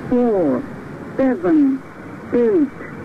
4, 7, 8,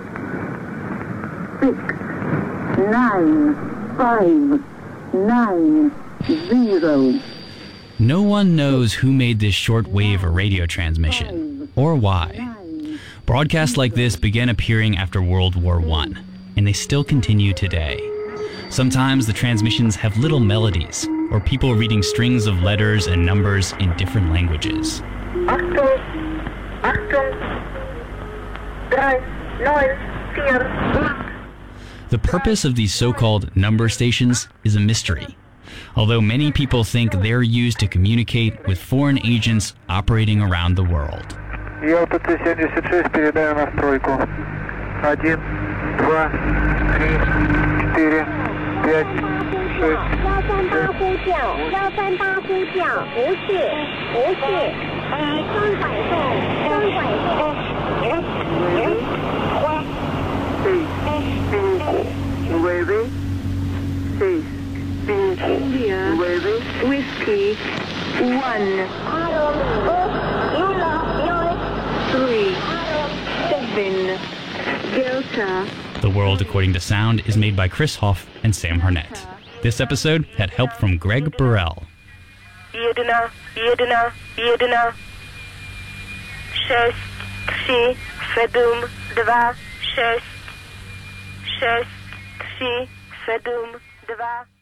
6, 9, 5, 9, 0. No one knows who made this shortwave radio transmission, or why. Broadcasts like this began appearing after World War I, and they still continue today. Sometimes the transmissions have little melodies, or people reading strings of letters and numbers in different languages. Achtung, Achtung, 3, 9, 4, 8. The purpose of these so-called number stations is a mystery, although many people think they're used to communicate with foreign agents operating around the world. ЯЛТА-Т-76, передаем настройку. 1, 2, 3, 4, 5, 6. 138呼叫138呼叫不是双拐动Whiskey 1 3 7 Delta. The World According to Sound is made by Chris Hoff and Sam Harnett. This episode had help from Greg Burrell. 1, 1, 1, 6, 3, 7, 2, 6, 6, 3, 7, 2.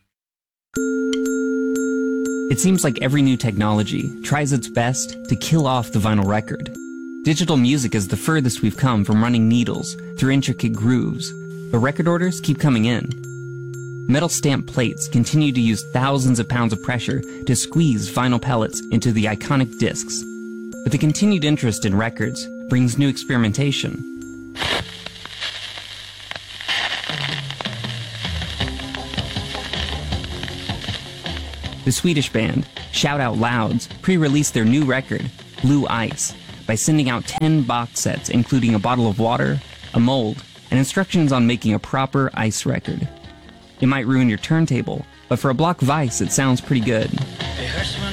It seems like every new technology tries its best to kill off the vinyl record. Digital music is the furthest we've come from running needles through intricate grooves, but record orders keep coming in. Metal stamp plates continue to use thousands of pounds of pressure to squeeze vinyl pellets into the iconic discs. But the continued interest in records brings new experimentation. The Swedish band Shout Out Louds pre-released their new record, Blue Ice, by sending out 10 box sets including a bottle of water, a mold, and instructions on making a proper ice record. It might ruin your turntable, but for a Block Vice it sounds pretty good. It hurts when